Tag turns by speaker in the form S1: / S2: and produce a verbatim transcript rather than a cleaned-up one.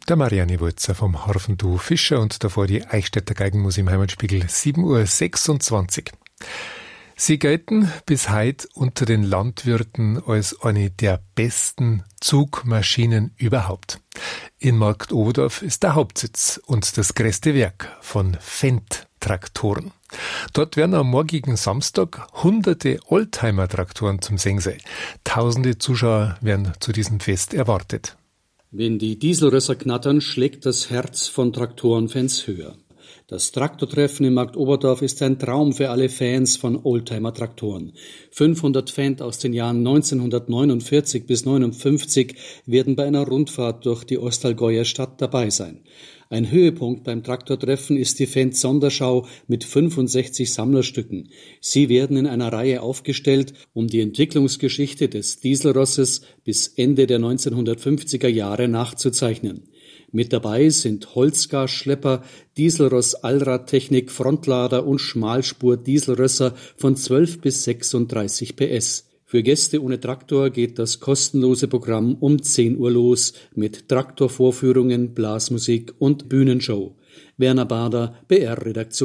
S1: der Marianne Wulzer vom Harfenduo Fischer und davor die Eichstätter Geigenmusik im Heimatspiegel, sieben Uhr sechsundzwanzig. Sie gelten bis heute unter den Landwirten als eine der besten Zugmaschinen überhaupt. In Marktoberdorf ist der Hauptsitz und das größte Werk von Fendt-Traktoren. Dort werden am morgigen Samstag hunderte Oldtimer-Traktoren zum Sehen sein. Tausende Zuschauer werden zu diesem Fest erwartet.
S2: Wenn die Dieselrösser knattern, schlägt das Herz von Traktorenfans höher. Das Traktortreffen in Marktoberdorf ist ein Traum für alle Fans von Oldtimer-Traktoren. fünfhundert Fans aus den Jahren neunzehnhundertneunundvierzig bis neunundfünfzig werden bei einer Rundfahrt durch die Ostallgäuer Stadt dabei sein. Ein Höhepunkt beim Traktortreffen ist die Fendt-Sonderschau mit fünfundsechzig Sammlerstücken. Sie werden in einer Reihe aufgestellt, um die Entwicklungsgeschichte des Dieselrosses bis Ende der neunzehnhundertfünfziger Jahre nachzuzeichnen. Mit dabei sind Holzgasschlepper, Dieselross-Allradtechnik, Frontlader und Schmalspur-Dieselrösser von zwölf bis sechsunddreißig P S. Für Gäste ohne Traktor geht das kostenlose Programm um zehn Uhr los mit Traktorvorführungen, Blasmusik und Bühnenshow. Werner Bader, B R-Redaktion.